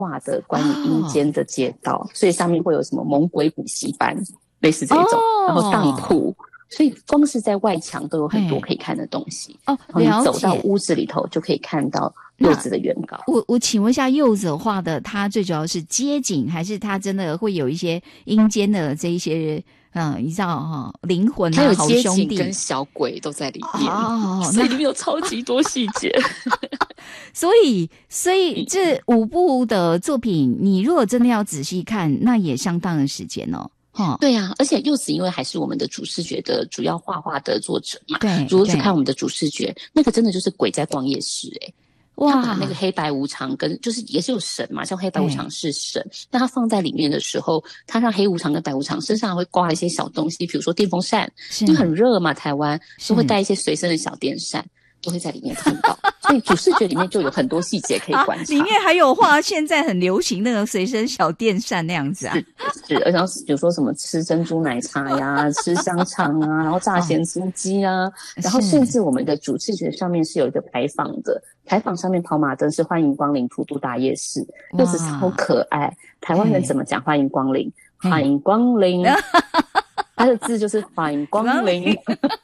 画的关于阴间的街道，所以上面会有什么猛鬼补习班，类似这种，然后当铺，所以光是在外墙都有很多可以看的东西。然后你走到屋子里头就可以看到柚子的原稿。 我请问一下，柚子画的它最主要是街景，还是它真的会有一些阴间的这一些你知道灵魂啊，好兄弟， 还有街景跟小鬼都在里面，所以里面有超级多细节。 所以这5部的作品，你如果真的要仔细看，那也相当的时间哦。 对啊，而且柚子因为还是我们的主视觉的主要画画的作者嘛， 对， 如果去看我们的主视觉，那个真的就是鬼在逛夜市哇， 他把那个黑白无常跟就是也是有神嘛，像黑白无常是神，但他放在里面的时候，他让黑无常跟白无常身上会挂一些小东西，比如说电风扇，因为很热嘛，台湾就会带一些随身的小电扇，都会在里面看到，所以主视觉里面就有很多细节可以观察。 里面还有画现在很流行那个随身小电扇那样子啊， 是，然后比如说什么吃珍珠奶茶呀，吃香肠啊，然后炸咸酥鸡啊，然后甚至我们的主视觉上面是有一个牌坊的，牌坊上面跑马灯是欢迎光临普渡大夜市，就是超可爱。台湾人怎么讲欢迎光临？欢迎光临，它的字就是欢迎光临。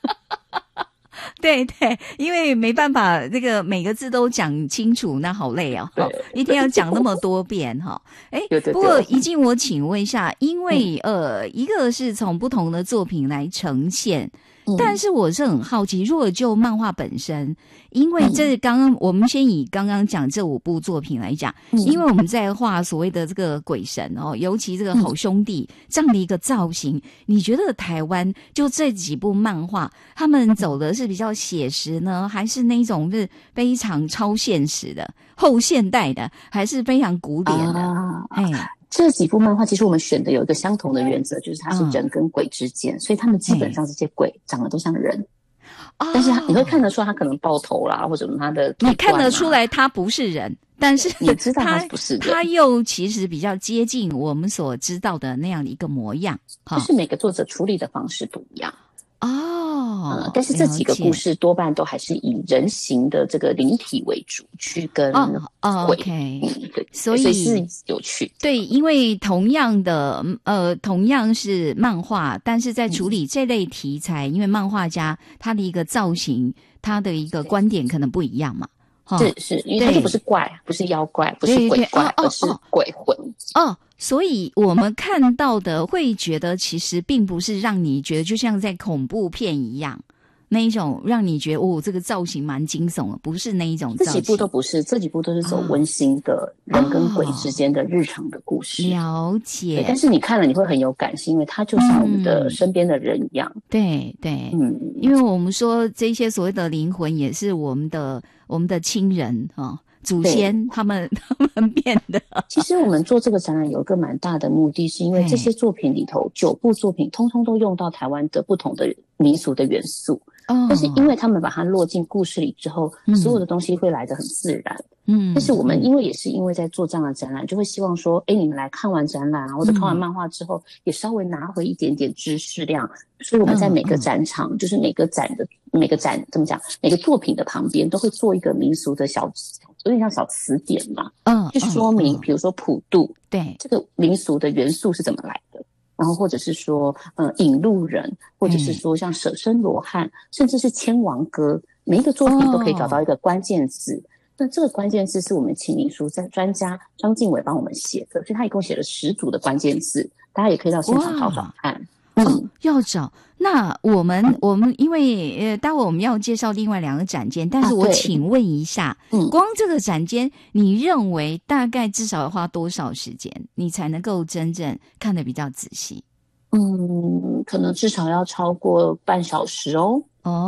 对对，因为没办法，这个每个字都讲清楚，那好累哦，一天要讲那么多遍哈。不过怡静，我请问一下，因为一个是从不同的作品来呈现。但是我是很好奇，如果就漫画本身，因为这刚刚我们先以刚刚讲这5部作品来讲，因为我们在画所谓的这个鬼神尤其这个好兄弟这样的一个造型，你觉得台湾就这几部漫画，他们走的是比较写实呢，还是那种是非常超现实的、后现代的，还是非常古典的？ 这几部漫画其实我们选的有一个相同的原则，就是它是人跟鬼之间，所以他们基本上这些鬼长得都像人，但是你会看得出他可能爆头啦，或者他的你看得出来他不是人，但是你知道他不是人， 他又其实比较接近我们所知道的那样的一个模样， 就是每个作者处理的方式不一样。但是这几个故事多半都还是以人形的这个灵体为主，去跟鬼，对，所以是有趣。 对，因为同样是漫画，但是在处理这类题材，因为漫画家他的一个造型，他的一个观点可能不一样嘛。 是，因为它就不是怪，不是妖怪，不是鬼怪，而是鬼魂。 所以我们看到的会觉得其实并不是让你觉得就像在恐怖片一样，那一种让你觉得这个造型蛮惊悚的，不是那一种造型。 这几部都不是，这几部都是走温馨的人跟鬼之间的日常的故事。 了解。 但是你看了你会很有感，是因为它就像我们的身边的人一样。 对对，因为我们说这些所谓的灵魂也是我们的亲人祖先他们变的。 其实我们做这个展览有一个蛮大的目的，是因为这些作品里头9部作品通通都用到台湾的不同的民俗的元素，但是因为他们把它落进故事里之后，所有的东西会来得很自然。但是我们因为在做这样的展览，就会希望说你们来看完展览或者看完漫画之后，也稍微拿回一点点知识量，所以我们在每个展场就是每个展怎么讲，每个作品的旁边都会做一个民俗的有点像小词典嘛，去说明比如说普渡，对，这个民俗的元素是怎么来的，然后或者是说引路人，或者是说像舍身罗汉，甚至是千王歌，每一个作品都可以找到一个关键字。那这个关键字是我们请民俗专家张敬伟帮我们写的，所以他一共写了10组的关键字，大家也可以到现场找找看。 要找。那我们因为待会我们要介绍另外2个展间，但是我请问一下，光这个展间你认为大概至少要花多少时间你才能够真正看得比较仔细？ 可能至少要超过半小时哦。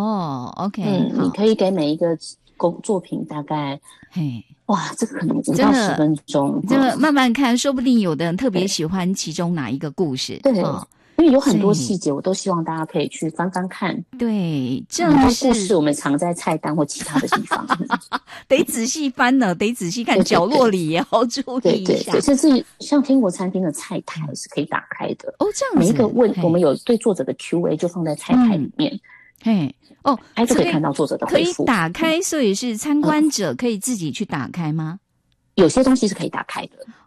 OK， 你可以给每一个作品大概这个可能5到10分钟， 这个慢慢看，说不定有的人特别喜欢其中哪一个故事。 对，因为有很多细节我都希望大家可以去翻翻看。 对，这故事我们藏在菜单或其他的地方得仔细翻呢，得仔细看，角落里也要注意一下。 对，甚至像天国餐厅的菜台是可以打开的。 这样子。 每一个我们有对作者的 Q&A 就放在菜台里面。就可以看到作者的回复。 可以打开，所以是参观者可以自己去打开吗？ 有些东西是可以打开的。